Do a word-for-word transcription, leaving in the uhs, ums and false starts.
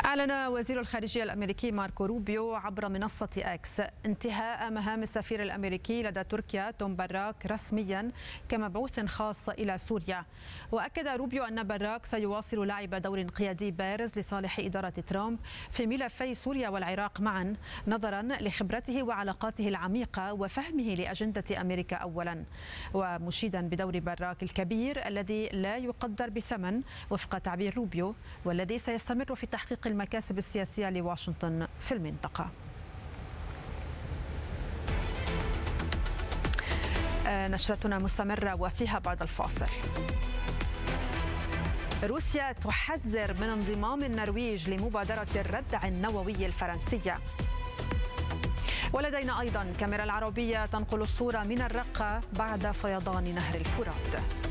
أعلن وزير الخارجية الأمريكي ماركو روبيو عبر منصة إكس انتهاء مهام السفير الأمريكي لدى تركيا توم باراك رسميا كمبعوث خاص إلى سوريا. وأكد روبيو أن باراك سيواصل لعب دور قيادي بارز لصالح إدارة ترامب في ملفي سوريا والعراق معا، نظرا لخبرته وعلاقاته العميقة وفهمه لأجندة أمريكا أولا، ومشيدا بدور باراك الكبير الذي لا يقدر بثمن وفق تعبير روبيو، والذي سيستمر في تحقيق المكاسب السياسية لواشنطن في المنطقة. نشرتنا مستمرة وفيها بعد الفاصل. روسيا تحذر من انضمام النرويج لمبادرة الردع النووي الفرنسية. ولدينا أيضا كاميرا العربية تنقل الصورة من الرقة بعد فيضان نهر الفرات.